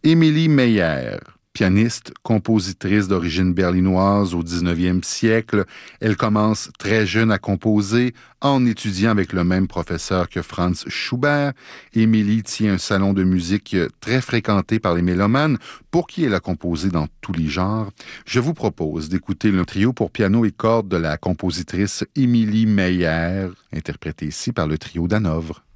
Émilie Meyer, pianiste, compositrice d'origine berlinoise au 19e siècle, elle commence très jeune à composer en étudiant avec le même professeur que Franz Schubert. Émilie tient un salon de musique très fréquenté par les mélomanes pour qui elle a composé dans tous les genres. Je vous propose d'écouter le trio pour piano et cordes de la compositrice Émilie Meyer, interprété ici par le trio d'Hanovre.